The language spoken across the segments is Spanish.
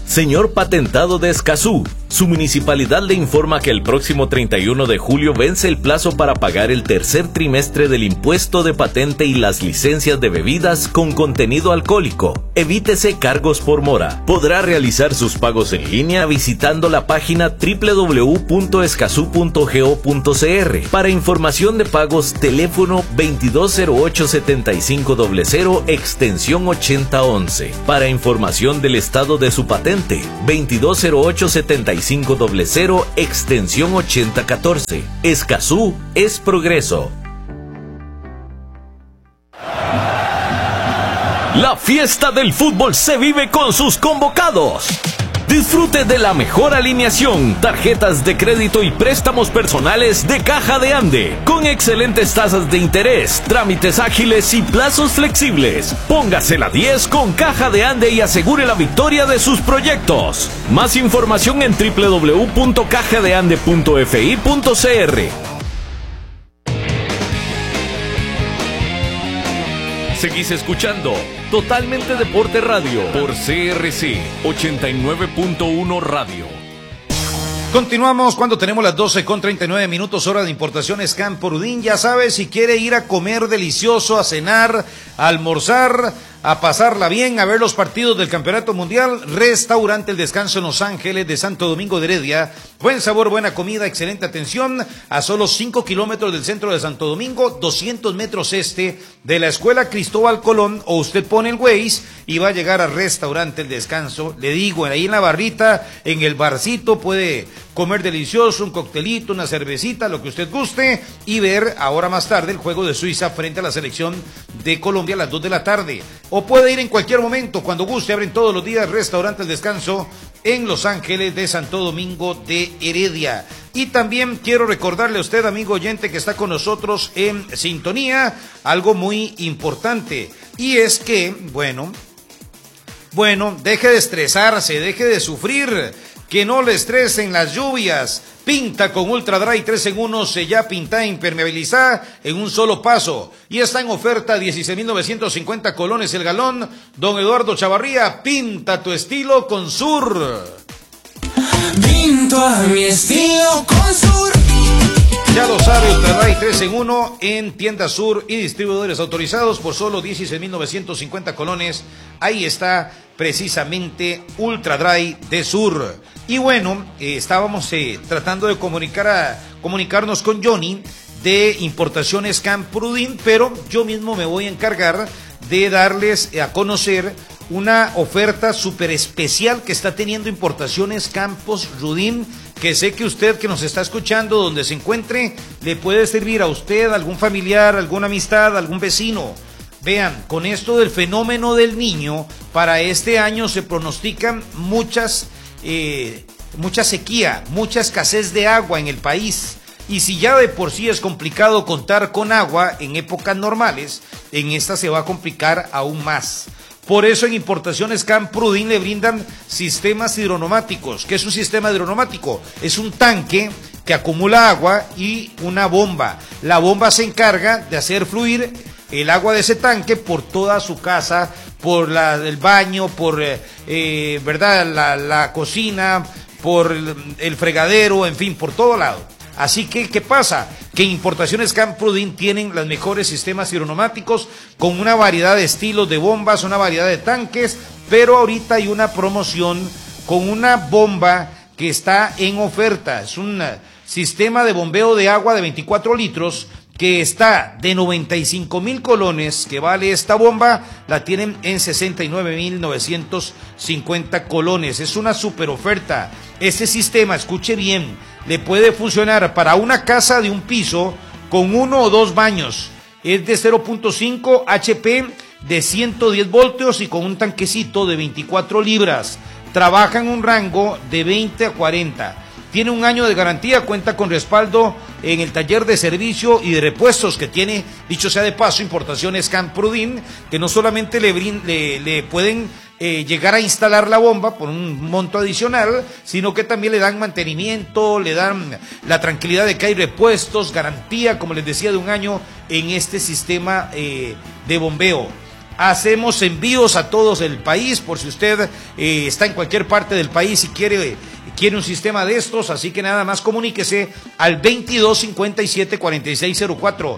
Señor Patentado de Escazú, su municipalidad le informa que el próximo 31 de julio vence el plazo para pagar el tercer trimestre del impuesto de patente y las licencias de bebidas con contenido alcohólico. Evítese cargos por mora. Podrá realizar sus pagos en línea visitando la página www.escazú.go.cr. Para información de pagos, teléfono 2208-7500, extensión 8011. Para información del estado de su patente, 2208-7500, extensión 8014. Escazú es progreso. La fiesta del fútbol se vive con sus convocados. Disfrute de la mejor alineación, tarjetas de crédito y préstamos personales de Caja de Ande, con excelentes tasas de interés, trámites ágiles y plazos flexibles. Póngase la 10 con Caja de Ande y asegure la victoria de sus proyectos. Más información en www.cajadeande.fi.cr. Seguís escuchando Totalmente Deporte Radio por CRC 89.1 Radio. Continuamos cuando tenemos las 12:39, hora de importaciones Campo Rudín. Ya sabes, si quiere ir a comer delicioso, a cenar, a almorzar, a pasarla bien, a ver los partidos del Campeonato Mundial, Restaurante El Descanso en Los Ángeles de Santo Domingo de Heredia. Buen sabor, buena comida, excelente atención, a solo 5 kilómetros del centro de Santo Domingo, 200 metros este de la Escuela Cristóbal Colón, o usted pone el Waze y va a llegar a Restaurante El Descanso. Le digo, ahí en la barrita, en el barcito, puede comer delicioso, un coctelito, una cervecita, lo que usted guste, y ver ahora más tarde el juego de Suiza frente a la selección de Colombia a las 2 de la tarde. O puede ir en cualquier momento, cuando guste. Abren todos los días Restaurante El Descanso en Los Ángeles de Santo Domingo de Heredia. Y también quiero recordarle a usted, amigo oyente, que está con nosotros en sintonía, algo muy importante. Y es que, bueno, deje de estresarse, deje de sufrir, que no le estresen las lluvias. Pinta con Ultra Dry 3 en 1, sella, pinta, impermeabilizá en un solo paso. Y está en oferta 16,950 colones el galón. Don Eduardo Chavarría, pinta tu estilo con Sur. Pinto a mi estilo con Sur. Ya lo sabe, Ultra Dry 3 en 1 en Tienda Sur y distribuidores autorizados por solo 16,950 colones. Ahí está precisamente Ultra Dry de Sur. Y bueno, estábamos tratando de comunicarnos con Johnny de Importaciones Campo Rudín, pero yo mismo me voy a encargar de darles a conocer una oferta súper especial que está teniendo Importaciones Campos Rudín, que sé que usted que nos está escuchando, donde se encuentre, le puede servir a usted, algún familiar, alguna amistad, algún vecino. Vean, con esto del fenómeno del Niño, para este año se pronostican mucha sequía, mucha escasez de agua en el país. Y si ya de por sí es complicado contar con agua en épocas normales, en esta se va a complicar aún más. Por eso en Importaciones Campo Rudín le brindan sistemas hidroneumáticos. ¿Qué es un sistema hidroneumático? Es un tanque que acumula agua y una bomba. La bomba se encarga de hacer fluir el agua de ese tanque por toda su casa, por el baño, por la cocina, por el fregadero, en fin, por todo lado. Así que, ¿qué pasa? Que Importaciones Campo Rudín tienen los mejores sistemas hidroneumáticos con una variedad de estilos de bombas, una variedad de tanques, pero ahorita hay una promoción con una bomba que está en oferta. Es un sistema de bombeo de agua de 24 litros que está de 95,000 colones, que vale esta bomba, la tienen en 69,950 colones. Es una super oferta. Este sistema, escuche bien, le puede funcionar para una casa de un piso con 1 o 2 baños. Es de 0.5 HP de 110 voltios y con un tanquecito de 24 libras. Trabaja en un rango de 20 a 40. Tiene 1 año de garantía, cuenta con respaldo en el taller de servicio y de repuestos que tiene, dicho sea de paso, Importaciones Campo Rudín, que no solamente le pueden llegar a instalar la bomba por un monto adicional, sino que también le dan mantenimiento, le dan la tranquilidad de que hay repuestos, garantía, como les decía, de 1 año en este sistema de bombeo. Hacemos envíos a todos el país, por si usted está en cualquier parte del país y quiere un sistema de estos, así que nada más comuníquese al 2257-4604,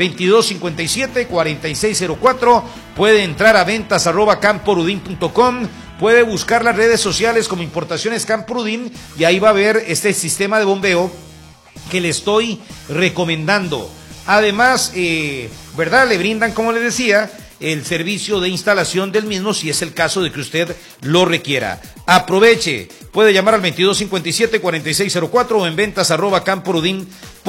2257-4604, puede entrar a ventas@camporudin.com, puede buscar las redes sociales como Importaciones Camporudin y ahí va a ver este sistema de bombeo que le estoy recomendando. Además, ¿verdad? Le brindan, como les decía, el servicio de instalación del mismo si es el caso de que usted lo requiera. Aproveche, puede llamar al 2257-4604 o en ventas@camporudin.com.